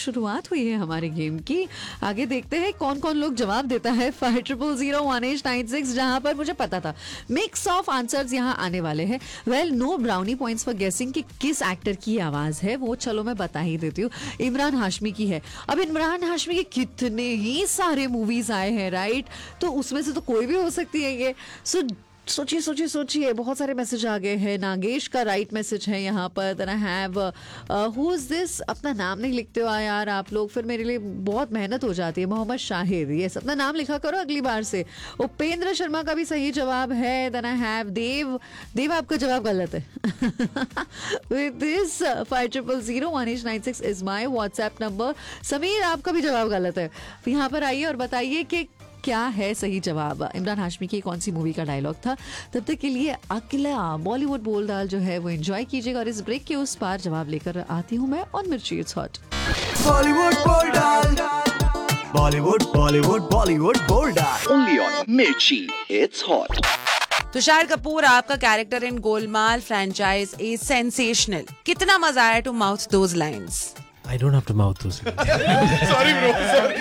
शुरुआत हुई है हमारे गेम की। आगे देखते हैं कौन कौन लोग जवाब देता है 50018996, जहां पर मुझे पता था मिक्स ऑफ आंसर्स यहां आने वाले हैं। Well, no brownie points for गेसिंग कि किस एक्टर की आवाज है वो, चलो मैं बता ही देती हूँ, इमरान हाशमी की है। अब इमरान हाशमी के कितने ही सारे मूवीज आए हैं, राइट? तो उसमें से तो कोई भी हो सकती है ये। सोचिए, बहुत सारे मैसेज आ गए हैं। नागेश का राइट मैसेज है यहाँ पर। Then I have who is this, अपना नाम नहीं लिखते हो यार आप लोग, फिर मेरे लिए बहुत मेहनत हो जाती है। मोहम्मद शाहिद, यस, अपना नाम लिखा करो अगली बार से। उपेंद्र शर्मा का भी सही जवाब है। देन आई हैव देव आपका जवाब गलत है। With this 50018996 is my WhatsApp number. Sameer, आपका भी जवाब गलत है। यहाँ पर आइए और बताइए कि क्या है सही जवाब। इमरान हाशमी की कौन सी मूवी का डायलॉग था? तब तक के लिए अगला बॉलीवुड बोल डाल जो है वो एंजॉय कीजिएगा, और इस ब्रेक के उस पार जवाब लेकर आती हूँ मैं ऑन मिर्ची इट्स हॉट। बॉलीवुड बोल डाल, बॉलीवुड बोल डाल, ओनली ऑन मिर्ची इट्स हॉट। तुषार कपूर, आपका character in Golmaal franchise is sensational. कितना मजा आया to mouth those lines? I don't have to mouth those. Sorry bro, sorry.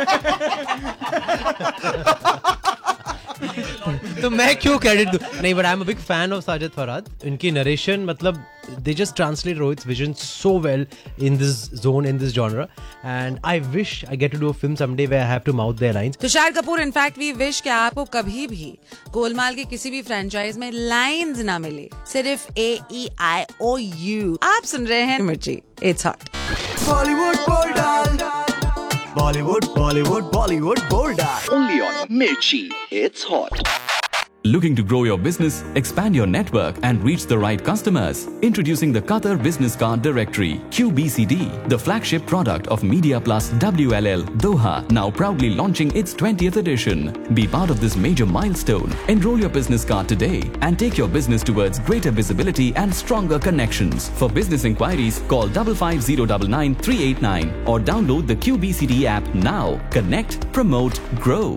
तो मैं क्यों क्रेडिट दूं? नहीं, but I'm a big fan of Sajid Farhad. इनकी नरेशन, मतलब they just translate Rohit's vision so well in this zone, in this genre, and I wish I get to do a film someday where I have to mouth their lines. Tushar Kapoor, in fact we wish कि आपको कभी भी गोलमाल के किसी भी franchise में lines ना मिले, सिर्फ AEIOU। आप सुन रहे हैं मिर्ची इट्स हॉट। बॉलीवुड बोल डाल, बॉलीवुड बोल डाल, ओनली ऑन मिर्ची it's hot. Looking to grow your business, expand your network and reach the right customers? Introducing the Qatar Business Card Directory, QBCD, the flagship product of Media Plus WLL Doha, now proudly launching its 20th edition. Be part of this major milestone. Enroll your business card today and take your business towards greater visibility and stronger connections. For business inquiries, call 55099389 or download the QBCD app now. Connect, promote, grow.